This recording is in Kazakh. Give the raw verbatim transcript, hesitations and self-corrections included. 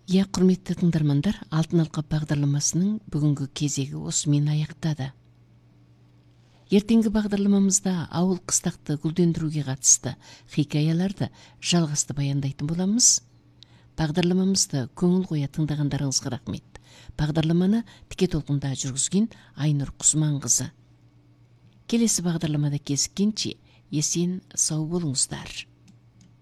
Иә, құрметті тыңдармандар, Алтын алқа бағдарламасының бүгінгі кезегі осымен аяқтады. Ертеңгі бағдарламамызда ауыл қыстақты гүлдендіруге қатысты хикаяларды жалғасты баяндайтын боламыз. Бағдарламамызды көңіл қоя тыңдағандарыңызға рахмет. Бағдарламаны тіке толқында жүргізген Айнұр Құсманқызы. Келесі бағдарламада кезіккенше есен сау болыңыздар.